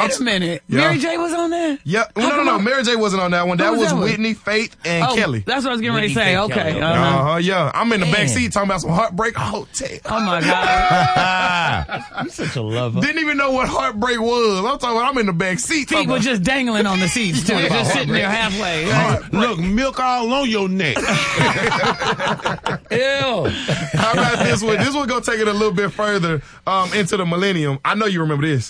Wait a minute. Yeah. Mary J was on there? Yeah. No. Mary J wasn't on that one. That was Whitney, Faith, and Kelly. That's what I was getting ready to say. Okay. Yeah. I'm in the back seat talking about some Heartbreak Hotel. Oh, my God. You're such a lover. Didn't even know what heartbreak was. I'm talking about I'm in the back seat. Feet were just dangling on the seats, too. Just sitting there halfway. Look, milk all on your neck. Ew. How about this one? This one gonna take it a little bit further into the millennium. I know you remember this.